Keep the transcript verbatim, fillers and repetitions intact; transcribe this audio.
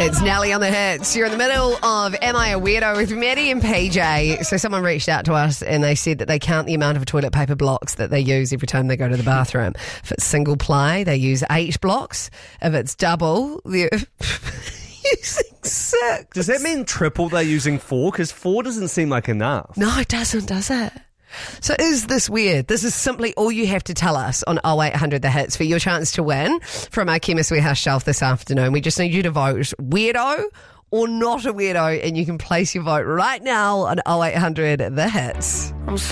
It's Nelly on the hits. You're in the middle of Am I a Weirdo with Maddie and P J. So someone reached out to us and they said that they count the amount of toilet paper blocks that they use every time they go to the bathroom. If it's single ply, they use eight blocks. If it's double, they're using six. Does that mean triple they're using four? Because four doesn't seem like enough. No, it doesn't, does it? So is this weird? This is simply all you have to tell us on oh eight hundred The Hits for your chance to win from our Chemist Warehouse shelf this afternoon. We just need you to vote weirdo or not a weirdo, and you can place your vote right now on oh eight hundred The Hits. I'm